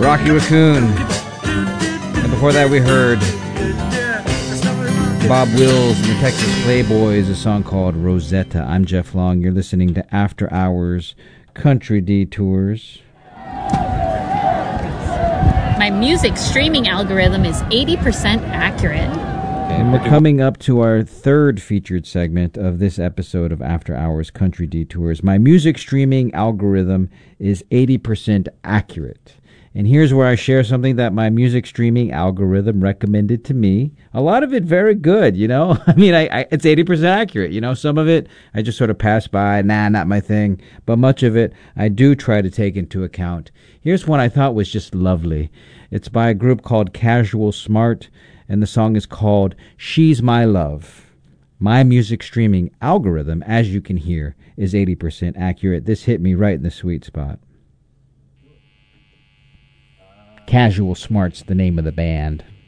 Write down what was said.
Rocky Raccoon. And before that we heard Bob Wills and the Texas Playboys, a song called Rosetta. I'm Jeff Long. You're listening to After Hours Country Detours. My music streaming algorithm is 80% accurate. And we're coming up to our third featured segment of this episode of After Hours Country Detours. My music streaming algorithm is 80% accurate. And here's where I share something that my music streaming algorithm recommended to me. A lot of it very good, you know. I mean, it's 80% accurate, you know. Some of it I just sort of pass by, not my thing. But much of it I do try to take into account. Here's one I thought was just lovely. It's by a group called Casual Smart, and the song is called She's My Love. My music streaming algorithm, as you can hear, is 80% accurate. This hit me right in the sweet spot. Casual Smart's the name of the band.